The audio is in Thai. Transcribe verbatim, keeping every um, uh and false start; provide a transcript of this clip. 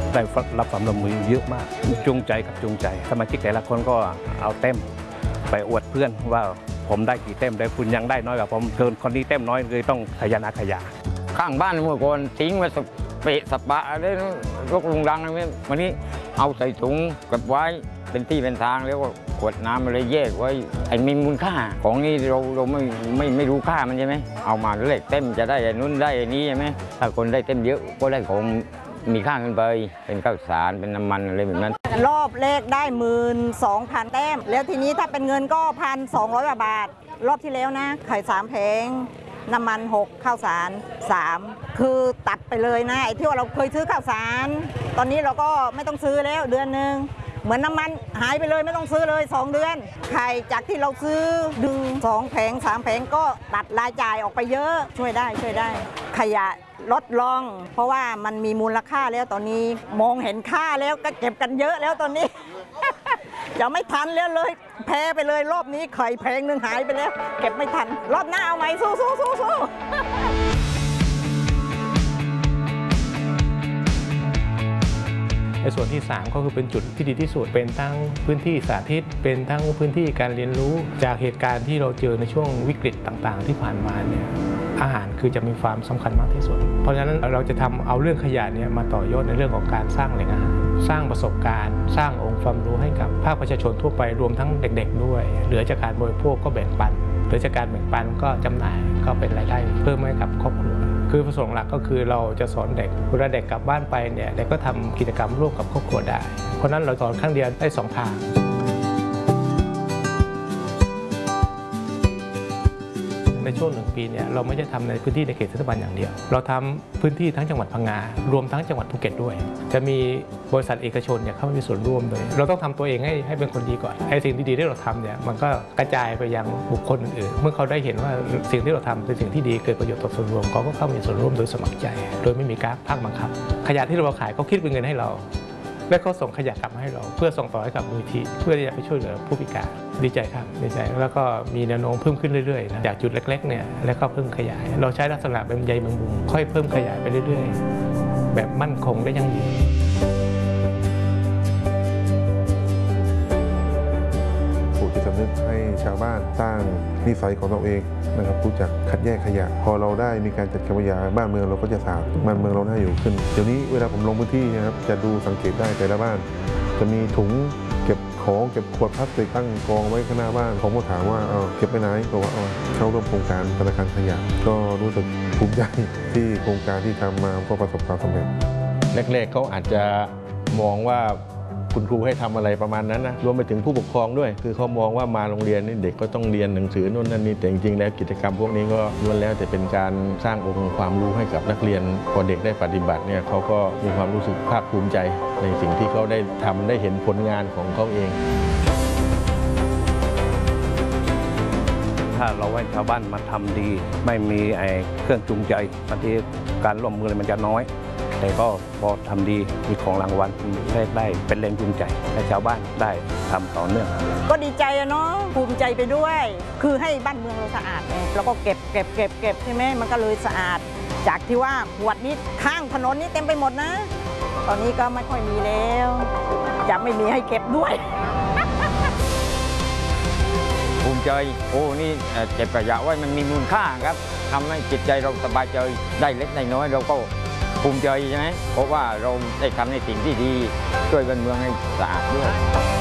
ได้รับความร่วมมือเยอะมากจูงใจกับจูงใจสมาชิกแต่ละคนก็เอาเต็มไปอวดเพื่อนว่าผมได้กี่เต็มแต่คุณยังได้น้อยกว่าผมเกินคนนี้เต็มน้อยเลยต้องขยันอาขยาข้างบ้านเมื่อก่อนทิ้งไว้สเปะสปะอะไรรกลุงรังอะไรวันนี้เอาใส่ถุงเก็บไว้เป็นที่เป็นทางแล้วก็ขวดน้ำอะไรแยกไว้ไอ้มีมูลค่าของนี้เราเราไม่ไม่ไม่รู้ค่ามันใช่ไหมเอามาเลขเต็มจะได้ไอ้นู้นได้ไอ้นี้ใช่ไหมถ้าคนได้เต็มเยอะก็ได้ของมีค่าขึ้นไปเป็นข้าวสารเป็นน้ำมันอะไรแบบนั้นรอบแรกได้หมื่นสองพันแต้มแล้วทีนี้ถ้าเป็นเงินก็พันสองร้อยบาทรอบที่แล้วนะไข่สามแผงน้ำมันหกข้าวสารสามคือตัดไปเลยนะไอ้ที่ว่าเราเคยซื้อข้าวสารตอนนี้เราก็ไม่ต้องซื้อแล้วเดือนหนึ่งเหมือนน้ำมันหายไปเลยไม่ต้องซื้อเลยสองเดือนไข่จากที่เราซื้อดึงสองแผงสามแผงก็ตัดรายจ่ายออกไปเยอะช่วยได้ช่วยได้ขยะลดลงเพราะว่ามันมีมูลค่าแล้วตอนนี้มองเห็นค่าแล้วก็เก็บกันเยอะแล้วตอนนี้ จะไม่ทันแล้วเลยแพ้ไปเลยรอบนี้ไข่แพงหนึ่งหายไปแล้วเก็บไม่ทันรอบหน้าเอาใหม่สู้สู้สู้สู้ในส่วนที่สามก็คือเป็นจุดที่ดีที่สุดเป็นทั้งพื้นที่สาธิตเป็นทั้งพื้นที่การเรียนรู้จากเหตุการณ์ที่เราเจอในช่วงวิกฤตต่างๆที่ผ่านมาเนี่ยอาหารคือจะมีความสำคัญมากที่สุดเพราะฉะนั้นเราจะทำเอาเรื่องขยะเนี่ยมาต่อยอดในเรื่องของการสร้างแหล่งอาหารสร้างประสบการณ์สร้างองค์ความรู้ให้กับภาคประชาชนทั่วไปรวมทั้งเด็กๆด้วยเหลือจากการบริโภคก็แบ่งปันเหลือจากการแบ่งปันก็จำหน่ายก็เป็นรายได้เพิ่มให้กับครอบครัวคือประสงค์หลักก็คือเราจะสอนเด็กเวลาเด็กกลับบ้านไปเนี่ยเด็กก็ทำกิจกรรมร่วมกับครอบครัวได้เพราะนั้นเราสอนครั้งเดียวได้สองทางในช่วงหนึ่งปีเนี่ยเราไม่ได้ทำในพื้นที่ในเขตเทศบาลอย่างเดียวเราทำพื้นที่ทั้งจังหวัดพังงารวมทั้งจังหวัดภูเก็ตด้วยจะมีบริษัทเอกชนเนี่ยเข้ามามีส่วนร่วมด้วยเราต้องทำตัวเองให้ให้เป็นคนดีก่อนไอ้สิ่งดีๆที่เราทำเนี่ยมันก็กระจายไปยังบุคคลอื่นๆเมื่อเขาได้เห็นว่าสิ่งที่เราทำเป็นสิ่งที่ดีเกิดประโยชน์ต่อส่วนรวมเขาก็เข้ามีส่วนร่วมโดยสมัครใจโดยไม่มีการภาคบังคับขยะที่เราขายเขาคิดเป็นเงินให้เราและเขาส่งขยะกลับมาให้เราเพื่อส่งต่อให้กับมูลนิธิเพื่อที่จะไปช่วยเหลือผู้พิการดีใจครับดีใจแล้วก็มีแนวโน้มเพิ่มขึ้นเรื่อยๆนะจากจุดเล็กๆเนี่ยแล้วก็เพิ่มขยายเราใช้ลักษณะเป็นใยแมงมุมค่อยเพิ่มขยายไปเรื่อยๆแบบมั่นคงและยั่งยืนปลูกจิตสำนึกให้ชาวบ้านสร้างนิสัยของเราเองนะครับรู้จักคัดแยกขยะพอเราได้มีการจัดการขยะบ้านเมืองเราก็จะสะอาดบ้านเมืองเราน่าอยู่ขึ้นเดี๋ยวนี้เวลาผมลงพื้นที่นะครับจะดูสังเกตได้แต่ละบ้านจะมีถุงเก็บของเก็บขวดพลาสติกตั้งกองไว้ข้างหน้าบ้านผมก็ถามว่าเอาเก็บไปไหนบอกว่าเอาเข้าร่วมโครงการธนาคารขยะก็รู้สึกภูมิใจที่โครงการที่ทำมาก็ประสบความสำเร็จแรกๆเขาอาจจะมองว่าคุณครูให้ทำอะไรประมาณนั้นนะรวมไปถึงผู้ปกครองด้วยคือเขามองว่ามาโรงเรียนนี่เด็กก็ต้องเรียนหนังสือโน่นนั่นนี่แต่จริงๆแล้วกิจกรรมพวกนี้ก็ล้วนแล้วแต่เป็นการสร้างองค์ความรู้ให้กับนักเรียนพอเด็กได้ปฏิบัติเนี่ยเขาก็มีความรู้สึกภาคภูมิใจในสิ่งที่เขาได้ทำได้เห็นผลงานของเขาเองถ้าเราให้ชาวบ้านมาทำดีไม่มีไอ้เครื่องจูงใจบางทีการร่วมมือมันจะน้อยแต่ก็พอทำดีมีของรางวัลได้ได้เป็นแรงจูงใจให้ชาวบ้านได้ทำต่อเนื่องก็ดีใจอะเนาะภูมิใจไปด้วยคือให้บ้านเมืองเราสะอาดแล้วก็เก็บเก็บเก็บเก็บใช่ไหมมันก็เลยสะอาดจากที่ว่าขวดนี้ข้างถนนนี้เต็มไปหมดนะตอนนี้ก็ไม่ค่อยมีแล้วจะไม่มีให้เก็บด้วยภูมิใจโอ้นี่เก็บขยะไว้มันมีมูลค่าครับทำให้จิตใจเราสบายใจได้เล็กได้น้อยเราก็ภูมิใจใช่ไหมเพราะว่าเราได้ทำในสิ่งที่ดีช่วยบ้านเมืองให้สะอาดด้วย